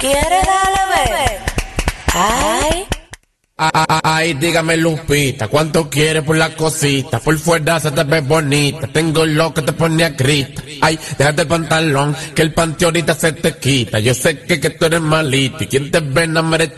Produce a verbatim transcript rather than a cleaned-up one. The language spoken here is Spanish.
¿Quieres darle, bebé? Ay. Ay, dígame Lupita, ¿cuánto quieres por la cosita? Por fuera se te ve bonita, tengo lo que te pone a grita. Ay, déjate el pantalón, que el panty ahorita se te quita. Yo sé que, que tú eres malita y quien te ve no merece